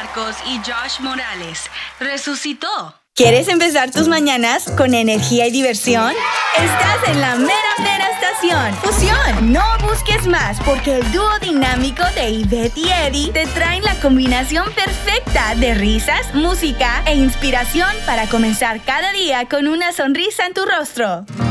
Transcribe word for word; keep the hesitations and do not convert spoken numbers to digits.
Marcos y Josh Morales resucitó. ¿Quieres empezar tus mañanas con energía y diversión? Estás en la mera mera estación Fusión. No busques más, porque el dúo dinámico de Ivette y Eddie te traen la combinación perfecta de risas, música e inspiración para comenzar cada día con una sonrisa en tu rostro.